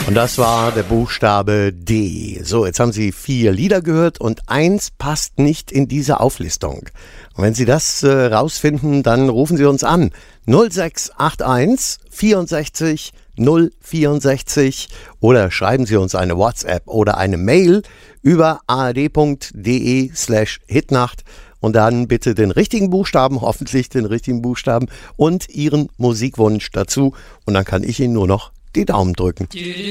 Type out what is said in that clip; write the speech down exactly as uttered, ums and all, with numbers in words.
Und das war der Buchstabe D. So, jetzt haben Sie vier Lieder gehört und eins passt nicht in diese Auflistung. Und wenn Sie das äh, rausfinden, dann rufen Sie uns an. null sechs acht eins vierundsechzig null vierundsechzig oder schreiben Sie uns eine WhatsApp oder eine Mail über ard.de slash hitnacht und dann bitte den richtigen Buchstaben, hoffentlich den richtigen Buchstaben und Ihren Musikwunsch dazu und dann kann ich Ihnen nur noch die Daumen drücken.